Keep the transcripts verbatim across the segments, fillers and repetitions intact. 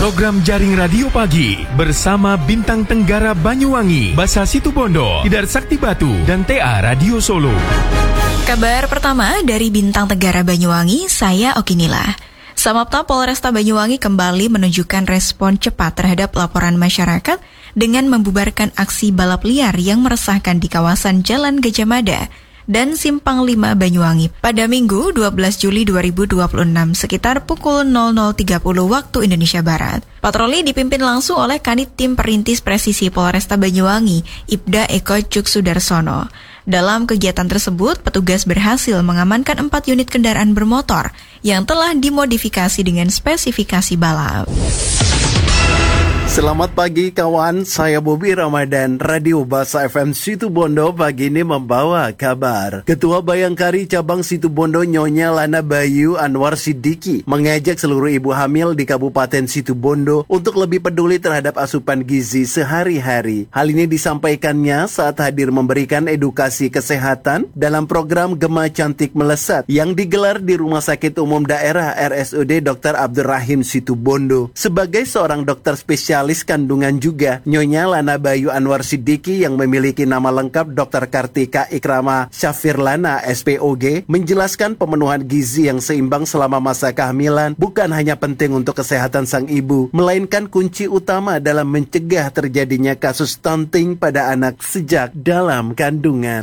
Program Jaring Radio Pagi bersama Bintang Tenggara Banyuwangi, Basa Situbondo, Tidar Sakti Batu, dan T A Radio Solo. Kabar pertama dari Bintang Tenggara Banyuwangi, saya Okinila. Samapta Polresta Banyuwangi kembali menunjukkan respon cepat terhadap laporan masyarakat dengan membubarkan aksi balap liar yang meresahkan di kawasan Jalan Gajah Mada dan Simpang lima Banyuwangi pada Minggu dua belas Juli dua ribu dua puluh enam sekitar pukul nol nol tiga puluh waktu Indonesia Barat. Patroli dipimpin langsung oleh Kanit Tim Perintis Presisi Polresta Banyuwangi, Ibda Eko Cuk Sudarsono. Dalam kegiatan tersebut, petugas berhasil mengamankan empat unit kendaraan bermotor yang telah dimodifikasi dengan spesifikasi balap. Selamat pagi kawan, saya Bobi Ramadan, Radio Basa F M Situbondo pagi ini membawa kabar. Ketua Bayangkari Cabang Situbondo Nyonya Lana Bayu Anwar Siddiqui mengajak seluruh ibu hamil di Kabupaten Situbondo untuk lebih peduli terhadap asupan gizi sehari-hari. Hal ini disampaikannya saat hadir memberikan edukasi kesehatan dalam program Gema Cantik Melesat yang digelar di Rumah Sakit Umum Daerah R S U D Dokter Abdurrahim Situbondo. Sebagai seorang dokter spesialis kandungan juga, Nyonya Lana Bayu Anwar Siddiqui yang memiliki nama lengkap Dokter Kartika Ikrama Syafirlana S P O G menjelaskan pemenuhan gizi yang seimbang selama masa kehamilan bukan hanya penting untuk kesehatan sang ibu, melainkan kunci utama dalam mencegah terjadinya kasus stunting pada anak sejak dalam kandungan.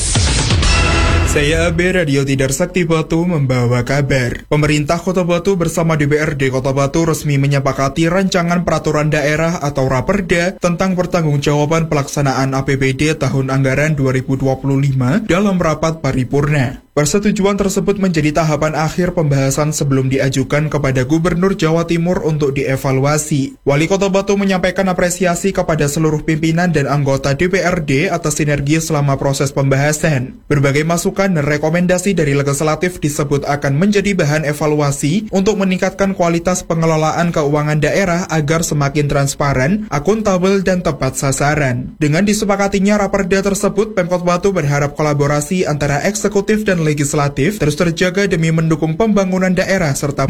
Saya A B Radio Tidar Sakti Batu membawa kabar. Pemerintah Kota Batu bersama D P R D Kota Batu resmi menyepakati rancangan peraturan daerah atau Raperda tentang pertanggungjawaban pelaksanaan A P B D tahun anggaran dua ribu dua puluh lima dalam rapat paripurna. Persetujuan tersebut menjadi tahapan akhir pembahasan sebelum diajukan kepada Gubernur Jawa Timur untuk dievaluasi. Wali Kota Batu menyampaikan apresiasi kepada seluruh pimpinan dan anggota D P R D atas sinergi selama proses pembahasan. Berbagai masukan dan rekomendasi dari legislatif disebut akan menjadi bahan evaluasi untuk meningkatkan kualitas pengelolaan keuangan daerah agar semakin transparan, akuntabel, dan tepat sasaran. Dengan disepakatinya Raperda tersebut, Pemkot Batu berharap kolaborasi antara eksekutif dan legislatif terus terjaga demi mendukung pembangunan daerah serta